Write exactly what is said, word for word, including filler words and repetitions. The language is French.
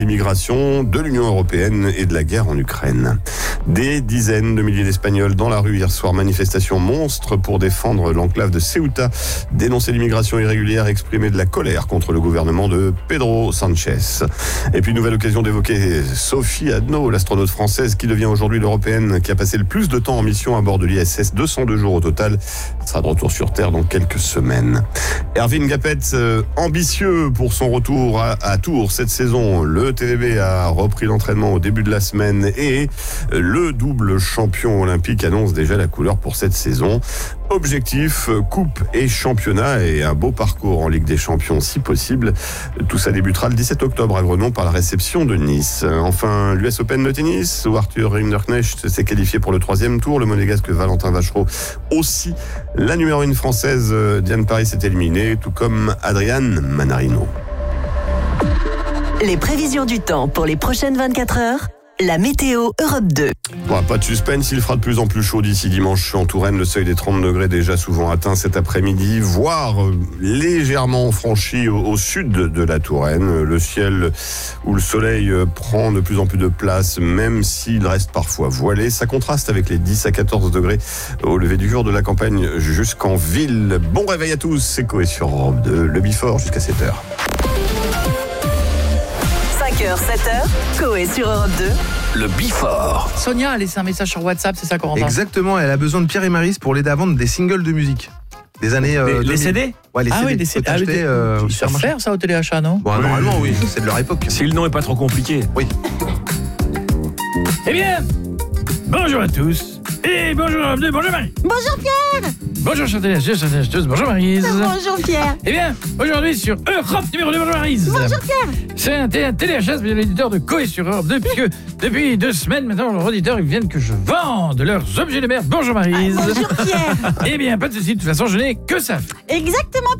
l'immigration, de l'Union européenne et de la guerre en Ukraine. Des dizaines de milliers d'Espagnols dans la rue hier soir, manifestation monstre pour défendre l'enclave de Ceuta, dénoncer l'immigration irrégulière, exprimer de la colère contre le gouvernement de Pedro Sánchez. Et puis nouvelle occasion d'évoquer Sophie Adno, l'astronaute française qui devient aujourd'hui l'européenne qui a passé le plus de temps en mission à bord de l'I S S, deux cent deux jours au total. Elle sera de retour sur Terre dans quelques semaines. Erwin Gapet, euh, ambitieux pour son retour à, à Tours cette saison. Le T V B a repris l'entraînement au début de la semaine et le double champion olympique annonce déjà la couleur pour cette saison. Objectif, coupe et championnat et un beau parcours en Ligue des Champions si possible. Tout ça débutera le dix-sept octobre à Grenoble par la réception de Nice. Enfin, l'U S Open de tennis où Arthur Rinderknecht s'est qualifié pour le troisième tour. Le monégasque Valentin Vachereau aussi. La numéro un française Diane Paris s'est éliminée, tout comme Adriane Manarino. Les prévisions du temps pour les prochaines vingt-quatre heures. La météo Europe deux. Bon, pas de suspense, il fera de plus en plus chaud d'ici dimanche en Touraine. Le seuil des trente degrés déjà souvent atteint cet après-midi, voire légèrement franchi au, au sud de, de la Touraine. Le ciel où le soleil prend de plus en plus de place, même s'il reste parfois voilé. Ça contraste avec les dix à quatorze degrés au lever du jour de la campagne jusqu'en ville. Bon réveil à tous, c'est Coé sur Europe deux, le Before jusqu'à sept heures. cinq heures, sept heures, Coé sur Europe deux. Le Before. Sonia a laissé un message sur WhatsApp, c'est ça, Corentin? Exactement, elle a besoin de Pierre et Maryse pour l'aider à vendre des singles de musique. Des années. Euh, Les, deux mille. les C D? Ouais, les Ah C D. oui, des Faut C D. Ah, acheter, oui, euh, au ils savent supermarché. faire ça au téléachat, non? Bon, normalement, oui, c'est de leur époque. Si le nom est pas trop compliqué. Oui. Eh bien, bonjour à tous. Et bonjour, bonjour Marie. Bonjour Pierre. Bonjour chantez bonjour Maryse. Bonjour Pierre. Eh bien, aujourd'hui sur Europe numéro deux, bonjour Maryse. Bonjour Pierre. C'est un, té- un téléachat de l'éditeur de Coé sur Europe deux, puisque depuis deux semaines maintenant, leurs auditeurs ils viennent que je vende leurs objets de merde. Bonjour Maryse. Bonjour Pierre. Eh bien, pas de souci, de toute façon, je n'ai que ça. Exactement